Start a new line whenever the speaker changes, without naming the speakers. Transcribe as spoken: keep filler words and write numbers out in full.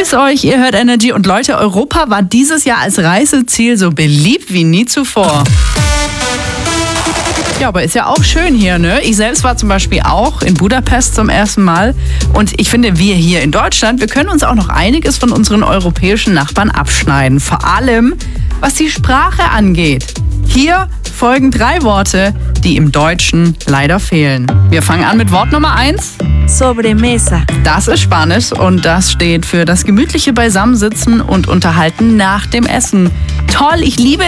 grüß euch, ihr hört Energy. Und Leute, Europa war dieses Jahr als Reiseziel so beliebt wie nie zuvor. Ja, aber ist ja auch schön hier, ne? Ich selbst war zum Beispiel auch in Budapest zum ersten Mal. Und ich finde, wir hier in Deutschland, wir können uns auch noch einiges von unseren europäischen Nachbarn abschneiden. Vor allem, was die Sprache angeht. Hier folgen drei Worte, die im Deutschen leider fehlen. Wir fangen an mit Wort Nummer eins.
Sobremesa.
Das ist Spanisch und das steht für das gemütliche Beisammensitzen und Unterhalten nach dem Essen. Toll, ich liebe